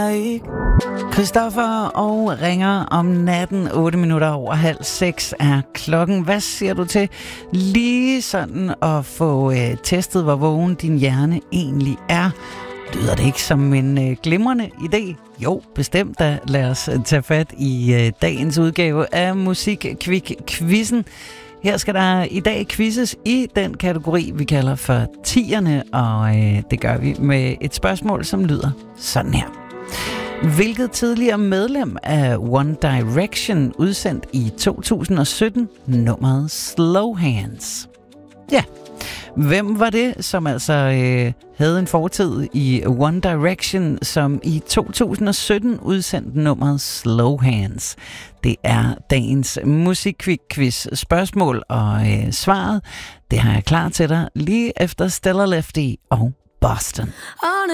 Christoffer og ringer om natten. 8 minutter over 5:30 er klokken. Hvad siger du til lige sådan at få testet, hvor vågen din hjerne egentlig er? Lyder det ikke som en glimrende idé? Jo, bestemt da. Lad os tage fat i dagens udgave af Musikkvik-quizzen. Her skal der i dag quizzes i den kategori, vi kalder for 10'erne, og det gør vi med et spørgsmål, som lyder sådan her. Hvilket tidligere medlem af One Direction udsendt i 2017 nummeret Slow Hands? Ja, hvem var det, som altså havde en fortid i One Direction, som i 2017 udsendte nummeret Slow Hands? Det er dagens Musikkvik-quiz spørgsmål, og svaret, det har jeg klar til dig lige efter Stellar Lefty og Boston.